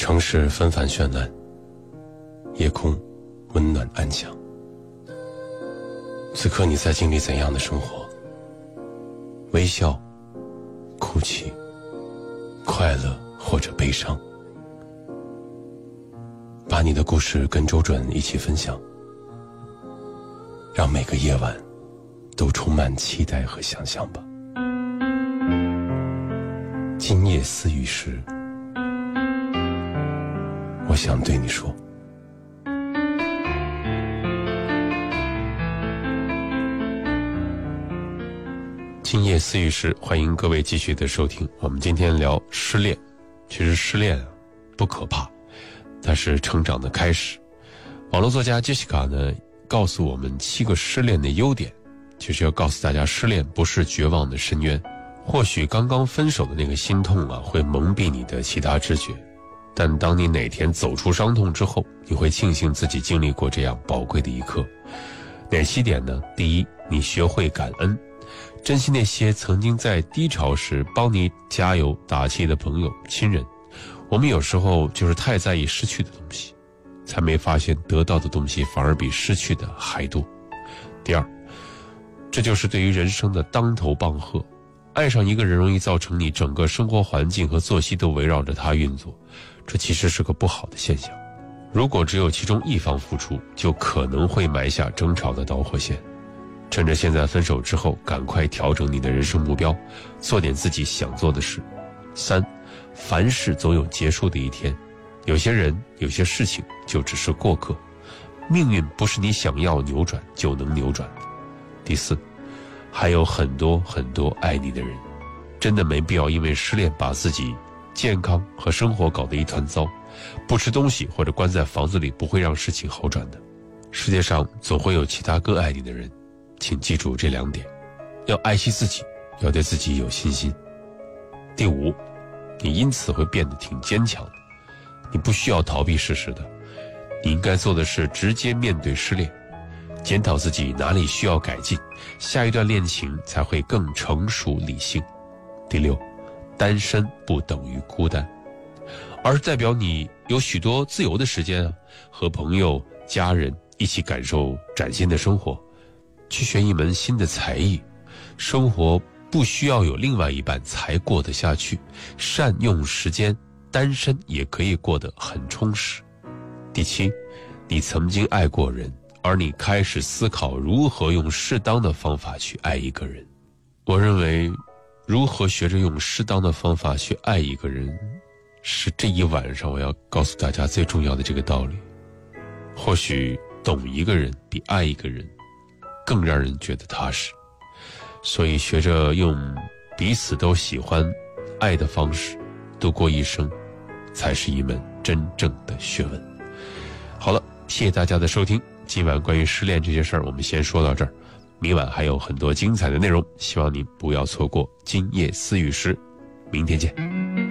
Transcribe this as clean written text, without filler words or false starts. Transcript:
城市纷繁绚烂，夜空温暖安详。此刻你在经历怎样的生活？微笑、哭泣、快乐或者悲伤，把你的故事跟周准一起分享，让每个夜晚都充满期待和想象吧。今夜思雨时，我想对你说。今夜思雨时，欢迎各位继续的收听。我们今天聊失恋。其实失恋不可怕，它是成长的开始。网络作家杰西卡呢，告诉我们7个失恋的优点，就是要告诉大家，失恋不是绝望的深渊。或许刚刚分手的那个心痛会蒙蔽你的其他知觉，但当你哪天走出伤痛之后，你会庆幸自己经历过这样宝贵的一刻。哪7点呢？第一，你学会感恩，珍惜那些曾经在低潮时帮你加油打气的朋友、亲人。我们有时候就是太在意失去的东西，才没发现得到的东西反而比失去的还多。第二，这就是对于人生的当头棒喝。爱上一个人容易造成你整个生活环境和作息都围绕着他运作，这其实是个不好的现象。如果只有其中一方付出，就可能会埋下争吵的导火线。趁着现在分手之后，赶快调整你的人生目标，做点自己想做的事。3，凡事总有结束的一天，有些人有些事情就只是过客，命运不是你想要扭转就能扭转的。第4，还有很多很多爱你的人，真的没必要因为失恋把自己健康和生活搞得一团糟。不吃东西或者关在房子里不会让事情好转的。世界上总会有其他更爱你的人，请记住这2点，要爱惜自己，要对自己有信心。第5，你因此会变得挺坚强的。你不需要逃避事实的，你应该做的是直接面对失恋，检讨自己哪里需要改进，下一段恋情才会更成熟理性。第6，单身不等于孤单，而是代表你有许多自由的时间和朋友、家人一起感受崭新的生活，去学一门新的才艺。生活不需要有另外一半才过得下去，善用时间，单身也可以过得很充实。第7，你曾经爱过人，而你开始思考如何用适当的方法去爱一个人。我认为如何学着用适当的方法去爱一个人，是这一晚上我要告诉大家最重要的这个道理。或许懂一个人比爱一个人更让人觉得踏实，所以学着用彼此都喜欢爱的方式度过一生，才是一门真正的学问。好了，谢谢大家的收听。今晚关于失恋这些事儿我们先说到这儿，明晚还有很多精彩的内容，希望您不要错过今夜思雨时。明天见。